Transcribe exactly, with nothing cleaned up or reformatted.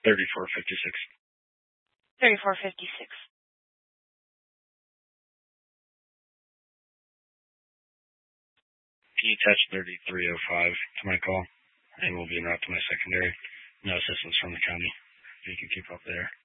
thirty-four fifty-six. thirty-four fifty-six. Can you touch thirty-three oh five to my call? And we'll be en route to my secondary. No assistance from the county. You can keep up there.